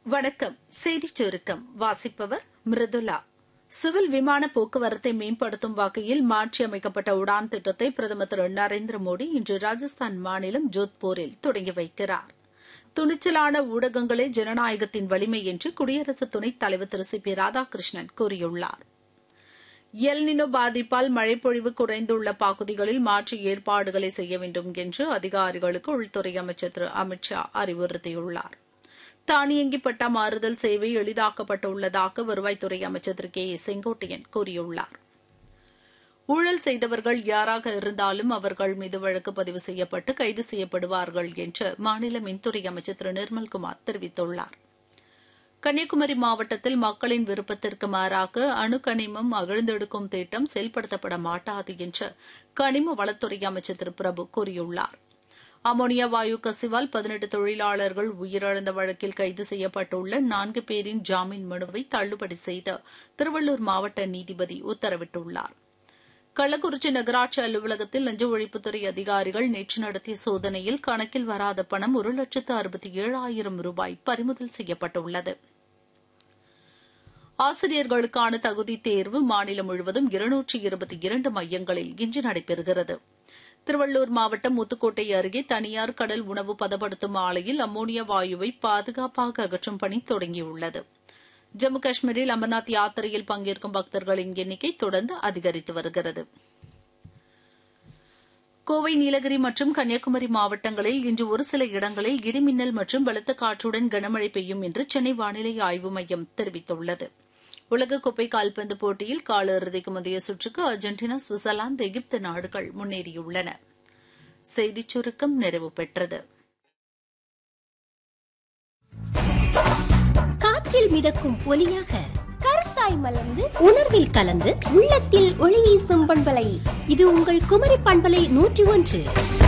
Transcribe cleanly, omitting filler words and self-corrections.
வணக்கம். செய்திச் சுருக்கம் வாசிப்பவர் மிருதுலா. சிவில் விமான போக்குவரத்தை மேம்படுத்தும் வகையில் மாற்றியமைக்கப்பட்ட உடான் திட்டத்தை பிரதமர் திரு நரேந்திர மோடி இன்று ராஜஸ்தான் மாநிலம் ஜோத்பூரில் தொடங்கி வைக்கிறார். துணிச்சலான ஊடகங்களே ஜனநாயகத்தின் வலிமை என்று குடியரசு துணைத் தலைவர் திரு சி பி ராதாகிருஷ்ணன் கூறியுள்ளார். எல்னினோ பாதிப்பால் மழைப்பொழிவு குறைந்துள்ள பகுதிகளில் மாற்று ஏற்பாடுகளை செய்ய வேண்டும் என்று அதிகாரிகளுக்கு உள்துறை அமைச்சர் திரு அமித் ஷா அறிவுறுத்தியுள்ளார். தானியங்கி பட்டா மாறுதல் சேவை எளிதாக்கப்பட்டுள்ளதாக வருவாய்த்துறை அமைச்சர் திரு கே ஏ செங்கோட்டையன் கூறியுள்ளார். ஊழல் செய்தவர்கள் யாராக இருந்தாலும் அவர்கள் மீது வழக்கு பதிவு செய்யப்பட்டு கைது செய்யப்படுவார்கள் என்று மாநில மின்துறை அமைச்சர் திரு நிர்மல்குமார் தெரிவித்துள்ளார். கன்னியாகுமரி மாவட்டத்தில் மக்களின் விருப்பத்திற்கு மாறாக அணுக்கனிமம் அகழ்ந்தெடுக்கும் திட்டம் செயல்படுத்தப்பட மாட்டாது என்று கனிம வளத்துறை அமைச்சர் திரு பிரபு கூறியுள்ளார். அமோனியா வாயு கசிவால் 18 தொழிலாளர்கள் உயிரிழந்த வழக்கில் கைது செய்யப்பட்டுள்ள 4 பேரின் ஜாமீன் மனுவை தள்ளுபடி செய்து திருவள்ளூர் மாவட்ட நீதிபதி உத்தரவிட்டுள்ளார். கள்ளக்குறிச்சி நகராட்சி அலுவலகத்தில் லஞ்ச ஒழிப்புத்துறை அதிகாரிகள் நேற்று நடத்திய சோதனையில் கணக்கில் வராத பணம் 1,67,000 ரூபாய் பறிமுதல் செய்யப்பட்டுள்ளது. ஆசிரியர்களுக்கான தகுதி தேர்வு மாநிலம் முழுவதும் 222 மையங்களில் இன்று நடைபெறுகிறது. திருவள்ளூர் மாவட்டம் முத்துக்கோட்டை அருகே தனியார் கடல் உணவு பதப்படுத்தும் ஆலையில் அம்மோனியா வாயுவை பாதுகாப்பாக அகற்றும் பணி தொடங்கியுள்ளது. ஜம்மு காஷ்மீரில் அமர்நாத் யாத்திரையில் பங்கேற்கும் பக்தர்களின் எண்ணிக்கை தொடர்ந்து அதிகரித்து வருகிறது. கோவை, நீலகிரி மற்றும் கன்னியாகுமரி மாவட்டங்களில் இன்று ஒரு சில இடங்களில் இடிமின்னல் மற்றும் பலத்த காற்றுடன் கனமழை பெய்யும் என்று சென்னை வானிலை ஆய்வு மையம் தெரிவித்துள்ளது. உலகக்கோப்பை கால்பந்து போட்டியில் காலிறுதிக்கு முந்தைய சுற்றுக்கு அர்ஜென்டினா, சுவிட்சர்லாந்து, எகிப்து நாடுகள் முன்னேறியுள்ளன. செய்திச் சுருக்கம் நிறைவு பெற்றது. காற்றில் மிதக்கும் ஒலியாக கருத்தாய் மலர்ந்து உணர்வில் கலந்து உள்ளத்தில் ஒளி வீசும் பண்பலை. இது உங்கள் குமரி பண்பலை 101.